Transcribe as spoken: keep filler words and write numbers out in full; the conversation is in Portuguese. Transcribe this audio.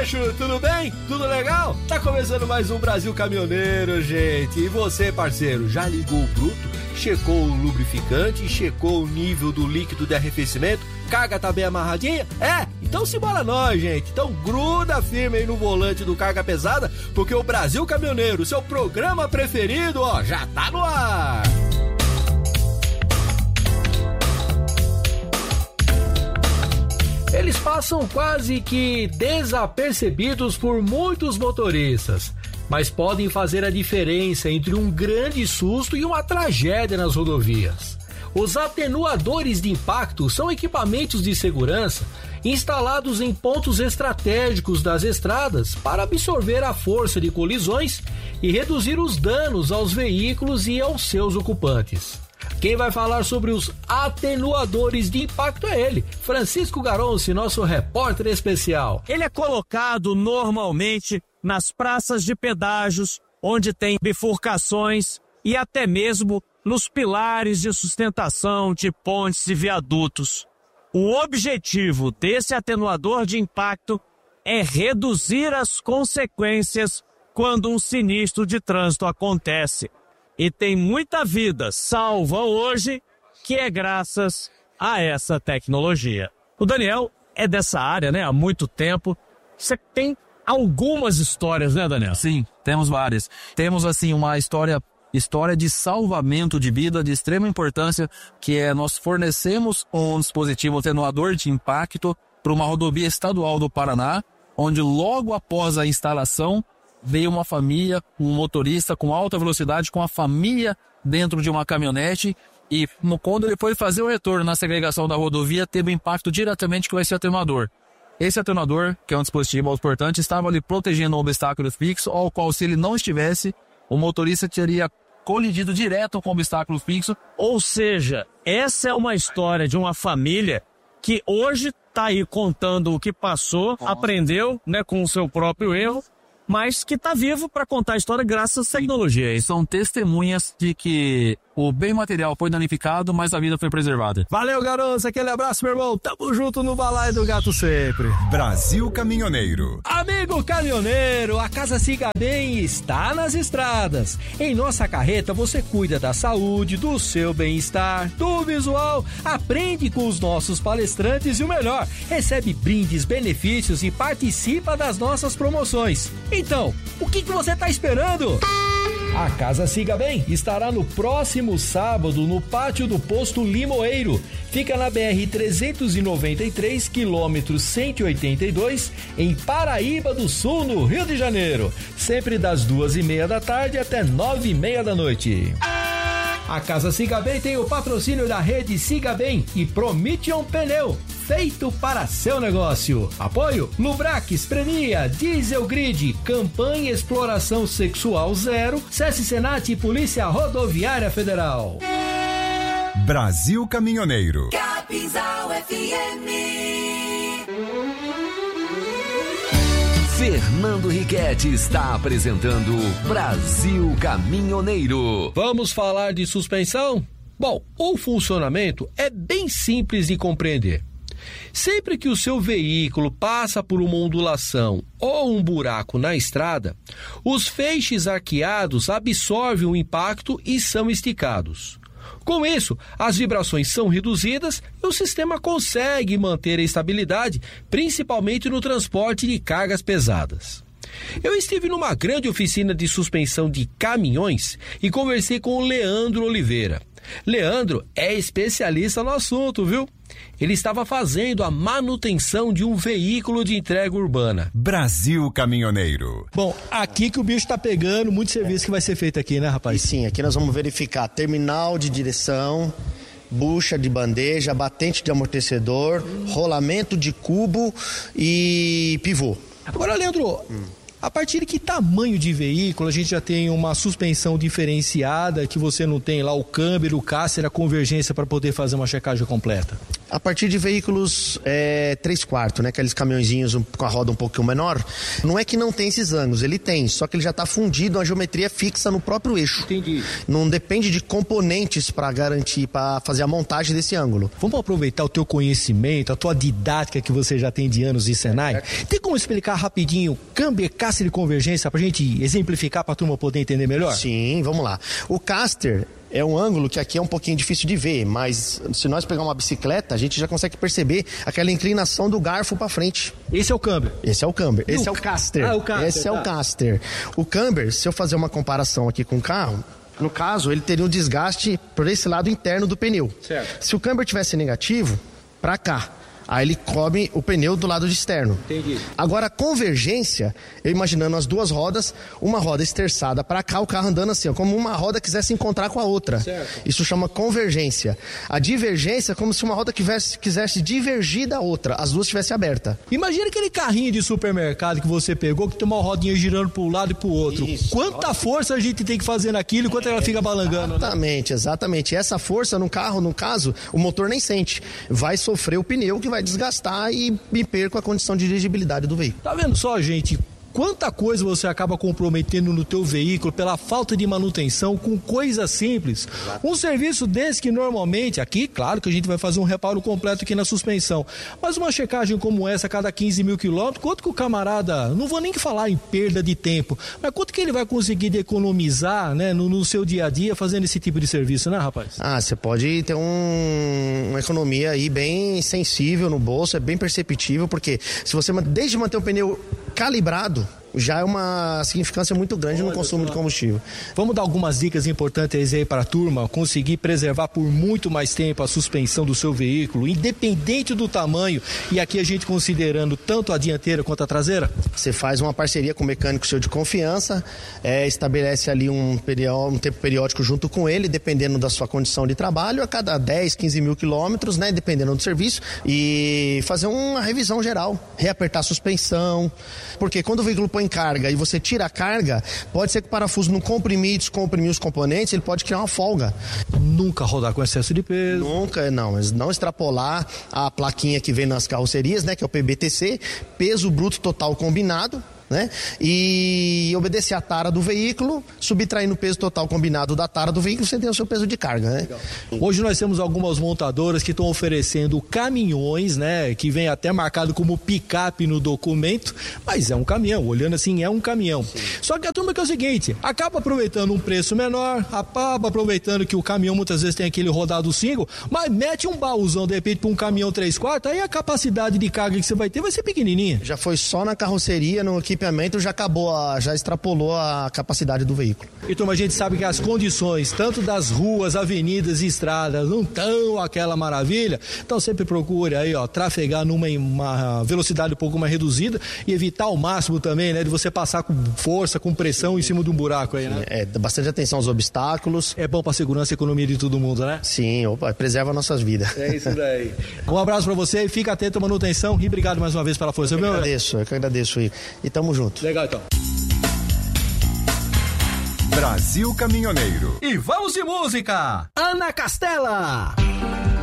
bicho, tudo bem? Tudo legal? Tá começando mais um Brasil Caminhoneiro, gente. E você, parceiro, já ligou o bruto? Checou o lubrificante? Checou o nível do líquido de arrefecimento? Carga tá bem amarradinha? É? Então simbora nós, gente. Então gruda firme aí no volante do Carga Pesada, porque o Brasil Caminhoneiro, seu programa preferido, ó, já tá no ar. Eles passam quase que desapercebidos por muitos motoristas, mas podem fazer a diferença entre um grande susto e uma tragédia nas rodovias. Os atenuadores de impacto são equipamentos de segurança instalados em pontos estratégicos das estradas para absorver a força de colisões e reduzir os danos aos veículos e aos seus ocupantes. Quem vai falar sobre os atenuadores de impacto é ele, Francisco Garonci, nosso repórter especial. Ele é colocado normalmente nas praças de pedágios, onde tem bifurcações e até mesmo nos pilares de sustentação de pontes e viadutos. O objetivo desse atenuador de impacto é reduzir as consequências quando um sinistro de trânsito acontece. E tem muita vida salva hoje que é graças a essa tecnologia. O Daniel é dessa área, né, há muito tempo. Você tem algumas histórias, né, Daniel? Sim, temos várias. Temos, assim, uma história, história de salvamento de vida de extrema importância, que é nós fornecemos um dispositivo atenuador de impacto para uma rodovia estadual do Paraná, onde logo após a instalação veio uma família, um motorista com alta velocidade, com a família dentro de uma caminhonete, e quando ele foi fazer o retorno na segregação da rodovia, teve impacto diretamente com esse atenuador. Esse atenuador, que é um dispositivo autoportante, estava ali protegendo um obstáculo fixo, ao qual, se ele não estivesse, o motorista teria colidido direto com o obstáculo fixo. Ou seja, essa é uma história de uma família que hoje está aí contando o que passou, Nossa. aprendeu, né, com o seu próprio erro, mas que está vivo para contar a história graças à tecnologia. E são testemunhas de que o bem material foi danificado, mas a vida foi preservada. Valeu, garoto. Aquele abraço, meu irmão. Tamo junto no balaio do gato sempre. Brasil Caminhoneiro. Amigo caminhoneiro, a Casa Siga Bem está nas estradas. Em nossa carreta você cuida da saúde, do seu bem-estar, do visual, aprende com os nossos palestrantes e o melhor, recebe brindes, benefícios e participa das nossas promoções. Então, o que, que você está esperando? A Casa Siga Bem estará no próximo sábado no pátio do posto Limoeiro. Fica na B R trezentos e noventa e três, quilômetro cento e oitenta e dois, em Paraíba do Sul, no Rio de Janeiro. Sempre das duas e meia da tarde até nove e meia da noite. A Casa Siga Bem tem o patrocínio da rede Siga Bem e Prometion Pneu, feito para seu negócio. Apoio Lubrax, Premia, Diesel Grid, Campanha Exploração Sexual Zero, SESC Senat e Polícia Rodoviária Federal. Brasil Caminhoneiro. Capinzal F M. Fernando Riquetti está apresentando Brasil Caminhoneiro. Vamos falar de suspensão? Bom, o funcionamento é bem simples de compreender. Sempre que o seu veículo passa por uma ondulação ou um buraco na estrada, os feixes arqueados absorvem o impacto e são esticados. Com isso, as vibrações são reduzidas e o sistema consegue manter a estabilidade, principalmente no transporte de cargas pesadas. Eu estive numa grande oficina de suspensão de caminhões e conversei com o Leandro Oliveira. Leandro é especialista no assunto, viu? Ele estava fazendo a manutenção de um veículo de entrega urbana. Brasil Caminhoneiro. Bom, aqui que o bicho tá pegando, muito serviço que vai ser feito aqui, né, rapaz? E sim, aqui nós vamos verificar terminal de direção, bucha de bandeja, batente de amortecedor, rolamento de cubo e pivô. Agora, Leandro, hum. a partir de que tamanho de veículo a gente já tem uma suspensão diferenciada, que você não tem lá o câmbio, o cáster, a convergência para poder fazer uma checagem completa? A partir de veículos é, três quartos, né? Aqueles caminhõezinhos um, com a roda um pouquinho menor. Não é que não tem esses ângulos, ele tem, só que ele já está fundido a geometria fixa no próprio eixo. Entendi. Não depende de componentes para garantir, para fazer a montagem desse ângulo. Vamos aproveitar o teu conhecimento, a tua didática que você já tem de anos de Senai. Tem como explicar rapidinho câmbio, caster e convergência pra gente exemplificar pra turma poder entender melhor? Sim, vamos lá. O caster é um ângulo que aqui é um pouquinho difícil de ver, mas se nós pegar uma bicicleta, a gente já consegue perceber aquela inclinação do garfo para frente. Esse é o câmbio. Esse é o câmbio. Esse o... é o caster. Ah, o caster. Esse tá. é o caster. O camber, se eu fazer uma comparação aqui com o carro, no caso, ele teria um desgaste por esse lado interno do pneu. Certo. Se o camber tivesse negativo, para cá. Aí ele come o pneu do lado externo. Entendi. Agora a convergência, eu imaginando as duas rodas, uma roda esterçada para cá, o carro andando assim, ó, como uma roda quisesse encontrar com a outra. Certo. Isso chama convergência. A divergência é como se uma roda quisesse, quisesse divergir da outra, as duas estivessem abertas. Imagina aquele carrinho de supermercado que você pegou, que tem uma rodinha girando para um lado e para o outro. Isso. Quanta força a gente tem que fazer naquilo enquanto ela fica balangando, né? Exatamente, exatamente. E essa força no carro, no caso, o motor nem sente. Vai sofrer o pneu que vai desgastar e me perco a condição de dirigibilidade do veículo. Tá vendo só, gente? Quanta coisa você acaba comprometendo no teu veículo pela falta de manutenção com coisas simples. Um serviço desse que normalmente, aqui, claro que a gente vai fazer um reparo completo aqui na suspensão, mas uma checagem como essa a cada quinze mil quilômetros, quanto que o camarada, não vou nem falar em perda de tempo, mas quanto que ele vai conseguir de economizar, né, no, no seu dia a dia fazendo esse tipo de serviço, né, rapaz? Ah, você pode ter um, uma economia aí bem sensível no bolso, é bem perceptível, porque se você, desde manter o pneu calibrado, já é uma significância muito grande no consumo de combustível. Vamos dar algumas dicas importantes aí para a turma conseguir preservar por muito mais tempo a suspensão do seu veículo, independente do tamanho, e aqui a gente considerando tanto a dianteira quanto a traseira? Você faz uma parceria com um mecânico seu de confiança, é, estabelece ali um, perió- um tempo periódico junto com ele, dependendo da sua condição de trabalho, a cada dez, quinze mil quilômetros, né, dependendo do serviço, e fazer uma revisão geral, reapertar a suspensão, porque quando o veículo põe carga e você tira a carga, pode ser que o parafuso não comprimir, descomprimir os componentes, ele pode criar uma folga. Nunca rodar com excesso de peso. Nunca, não, mas não extrapolar a plaquinha que vem nas carrocerias, né, que é o P B T C, peso bruto total combinado, né? E obedecer a tara do veículo, subtraindo o peso total combinado da tara do veículo, você tem o seu peso de carga, né? Hoje nós temos algumas montadoras que estão oferecendo caminhões, né? Que vem até marcado como picape no documento, mas é um caminhão, olhando assim, é um caminhão. Sim. Só que a turma que é o seguinte, acaba aproveitando um preço menor, acaba aproveitando que o caminhão muitas vezes tem aquele rodado single, mas mete um baúzão de repente para um caminhão três quartos, aí a capacidade de carga que você vai ter vai ser pequenininha. Já foi só na carroceria, no equipamento, já acabou, a, já extrapolou a capacidade do veículo. Então a gente sabe que as condições, tanto das ruas, avenidas e estradas, não estão aquela maravilha, então sempre procure aí, ó, trafegar numa uma velocidade um pouco mais reduzida e evitar ao máximo também, né, de você passar com força, com pressão em cima de um buraco aí, né? É, dá bastante atenção aos obstáculos. É bom pra segurança e economia de todo mundo, né? Sim, opa, preserva nossas vidas. É isso daí. Um abraço pra você, fica atento à manutenção e obrigado mais uma vez pela força, eu viu? Eu agradeço, eu que agradeço, Igor. E tamo junto. Legal, então. Brasil Caminhoneiro. E vamos de música! Ana Castela!